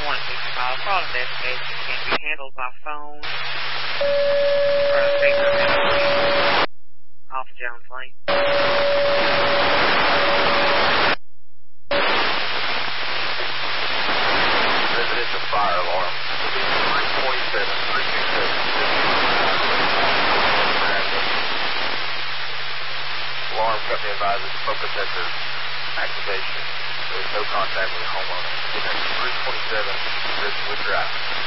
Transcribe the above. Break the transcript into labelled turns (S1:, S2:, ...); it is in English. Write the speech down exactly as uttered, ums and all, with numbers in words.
S1: one six five. Call investigation can be handled by phone or a speaker message off Jones Lane.
S2: Residential fire alarm. three twenty-seven, three two seven. Alarm company advises smoke detector activation. There is no contact with the homeowner. three twenty-seven, Ridgewood Drive.